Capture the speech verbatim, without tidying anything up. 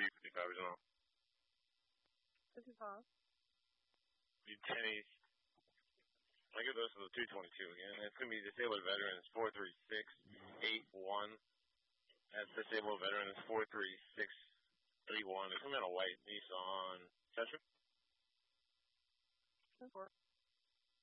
fifty-five as well. fifty-five. You ten East. I give those to the two twenty-two again. It's going to be disabled veterans four three six eight one. That's disabled veterans four three six eight one. It's coming out a white Nissan Sentra. ten four.